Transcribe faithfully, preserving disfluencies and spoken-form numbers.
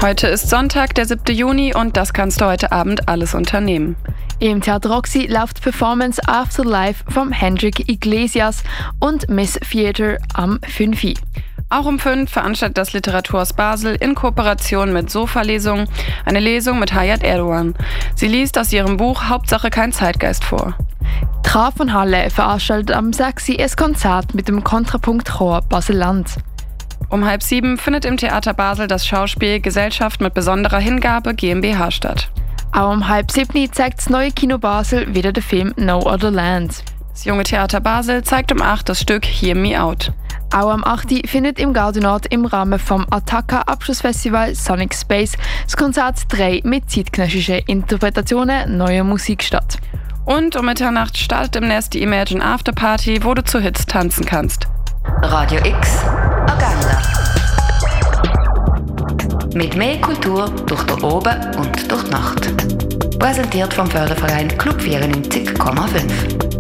Heute ist Sonntag, der siebte Juni, und das kannst du heute Abend alles unternehmen. Im Theater Roxy läuft die Performance Afterlife von Hendrik Iglesias und Miss Theater am fünf Uhr. Auch um fünf veranstaltet das Literaturhaus Basel in Kooperation mit Sofa-Lesung eine Lesung mit Hayat Erdogan. Sie liest aus ihrem Buch Hauptsache kein Zeitgeist vor. Die K von Halle veranstaltet am sechs Uhr ein Konzert mit dem Kontrapunkt Chor Basel-Land. Um halb sieben findet im Theater Basel das Schauspiel Gesellschaft mit besonderer Hingabe GmbH statt. Auch um halb sieben zeigt das neue Kino Basel wieder den Film No Other Land. Das Junge Theater Basel zeigt um acht das Stück Hear Me Out. Auch am acht Uhr findet im Gardinat im Rahmen vom Attacca-Abschlussfestival Sonic Space das Konzert drei mit zeitgenössischen Interpretationen neuer Musik statt. Und um Mitternacht startet im Nest die Imagine After Party, wo du zu Hits tanzen kannst. Radio X Agenda. Mit mehr Kultur durch den Oben und durch die Nacht. Präsentiert vom Förderverein Club vierundneunzig Komma fünf.